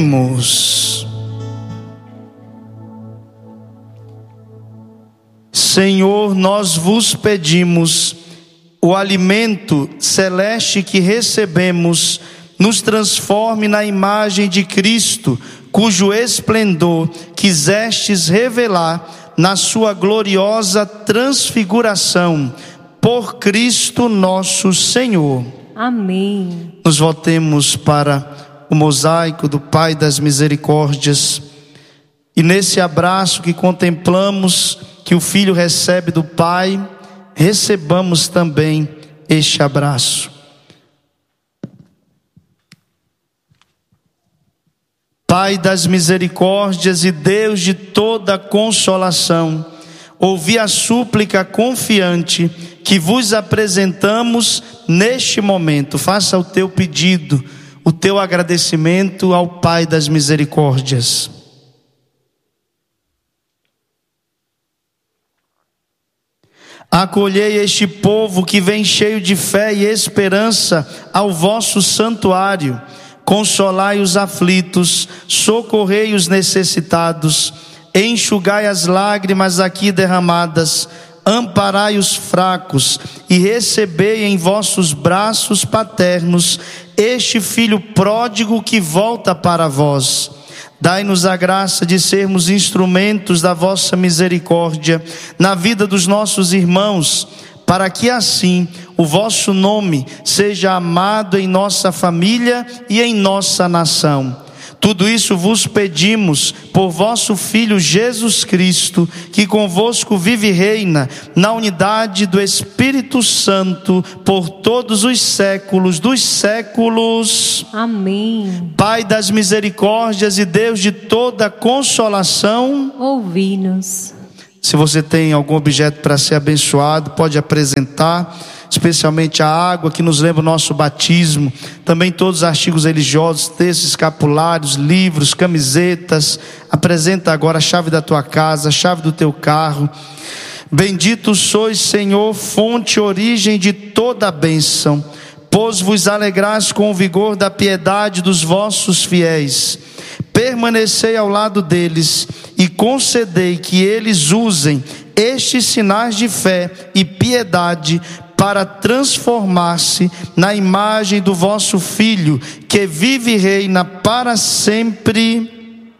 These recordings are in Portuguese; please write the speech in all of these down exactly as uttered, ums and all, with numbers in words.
Senhor, nós vos pedimos, o alimento celeste que recebemos nos transforme na imagem de Cristo, cujo esplendor quisestes revelar na sua gloriosa transfiguração, por Cristo nosso Senhor. Amém. Nos voltemos para o mosaico do Pai das Misericórdias, e nesse abraço que contemplamos, que o Filho recebe do Pai, recebamos também este abraço. Pai das misericórdias e Deus de toda consolação, ouvi a súplica confiante que vos apresentamos neste momento. Faça o teu pedido, o teu agradecimento ao Pai das misericórdias. Acolhei este povo que vem cheio de fé e esperança ao vosso santuário. Consolai os aflitos, socorrei os necessitados, enxugai as lágrimas aqui derramadas, amparai os fracos e recebei em vossos braços paternos este filho pródigo que volta para vós. Dai-nos a graça de sermos instrumentos da vossa misericórdia na vida dos nossos irmãos, para que assim o vosso nome seja amado em nossa família e em nossa nação. Tudo isso vos pedimos por vosso Filho Jesus Cristo, que convosco vive e reina na unidade do Espírito Santo por todos os séculos dos séculos. Amém. Pai das misericórdias e Deus de toda consolação, ouvi-nos. Se você tem algum objeto para ser abençoado, pode apresentar, especialmente a água que nos lembra o nosso batismo, também todos os artigos religiosos, textos escapulários, livros, camisetas. Apresenta agora a chave da tua casa, a chave do teu carro. Bendito sois, Senhor, fonte e origem de toda a bênção, pois vos alegrais com o vigor da piedade dos vossos fiéis. Permanecei ao lado deles e concedei que eles usem estes sinais de fé e piedade para transformar-se na imagem do vosso Filho, que vive e reina para sempre.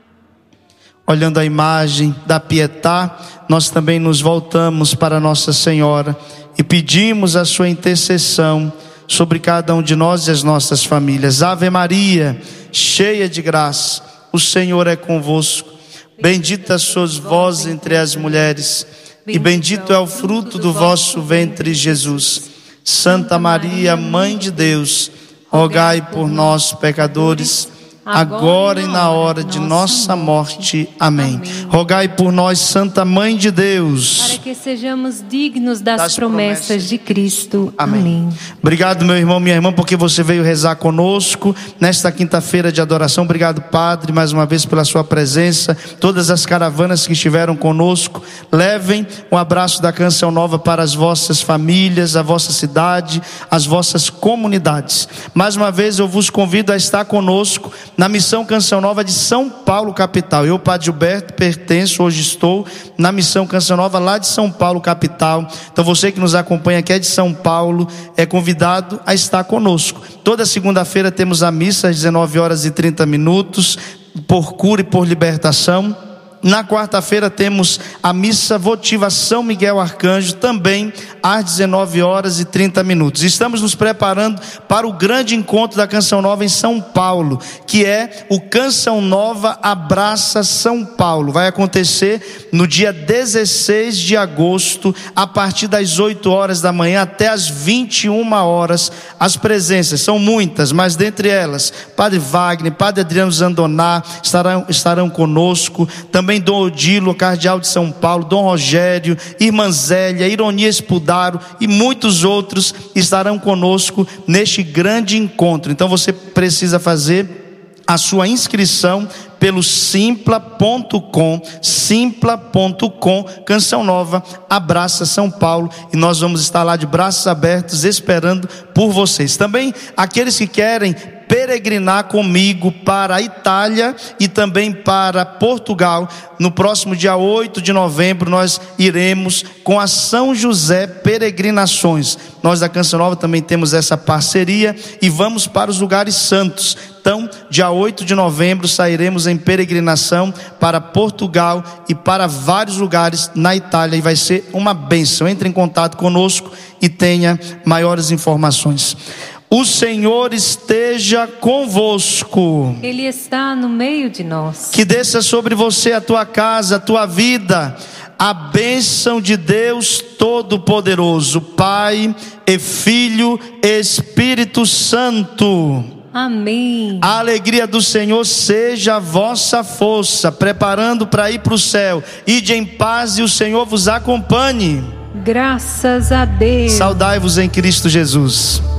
Olhando a imagem da Pietà, nós também nos voltamos para Nossa Senhora e pedimos a sua intercessão sobre cada um de nós e as nossas famílias. Ave Maria, cheia de graça, o Senhor é convosco. Bendita sois vós entre as mulheres, e bendito é o fruto do vosso ventre, Jesus. Santa Maria, Mãe de Deus, rogai por nós, pecadores, agora e na hora de nossa morte. Amém. Rogai por nós, Santa Mãe de Deus, para que sejamos dignos das, das promessas, promessas de Cristo. Amém. Amém. Obrigado, meu irmão, minha irmã, porque você veio rezar conosco nesta quinta-feira de adoração. Obrigado, Padre, mais uma vez pela sua presença. Todas as caravanas que estiveram conosco, levem um abraço da Canção Nova para as vossas famílias, a vossa cidade, as vossas comunidades. Mais uma vez eu vos convido a estar conosco na Missão Canção Nova de São Paulo, capital. Eu, Padre Gilberto, pertenço, hoje estou na Missão Canção Nova lá de São Paulo, capital. Então você que nos acompanha aqui é de São Paulo, é convidado a estar conosco. Toda segunda-feira temos a missa às dezenove horas e trinta minutos, por cura e por libertação. Na quarta-feira temos a missa votiva São Miguel Arcanjo, também às dezenove horas e trinta minutos. Estamos nos preparando para o grande encontro da Canção Nova em São Paulo, que é o Canção Nova Abraça São Paulo. Vai acontecer no dia dezesseis de agosto, a partir das oito horas da manhã até as vinte e uma horas. As presenças são muitas, mas dentre elas, Padre Wagner, Padre Adriano Zandoná estarão, estarão conosco, também Dom Odilo, cardeal de São Paulo, Dom Rogério, Irmã Zélia, Ironia Espudaro e muitos outros estarão conosco neste grande encontro. Então você precisa fazer a sua inscrição pelo simpla ponto com, simpla ponto com, Canção Nova Abraça São Paulo, e nós vamos estar lá de braços abertos esperando por vocês. Também aqueles que querem peregrinar comigo para a Itália e também para Portugal. No próximo dia oito de novembro nós iremos com a São José Peregrinações. Nós da Canção Nova também temos essa parceria e vamos para os lugares santos. Então, dia oito de novembro sairemos em peregrinação para Portugal e para vários lugares na Itália, e vai ser uma bênção. Entre em contato conosco e tenha maiores informações. O Senhor esteja convosco. Ele está no meio de nós. Que desça sobre você, a tua casa, a tua vida, a bênção de Deus Todo-Poderoso, Pai e Filho e Espírito Santo. Amém. A alegria do Senhor seja a vossa força, preparando para ir para o céu. Ide em paz e o Senhor vos acompanhe. Graças a Deus. Saudai-vos em Cristo Jesus.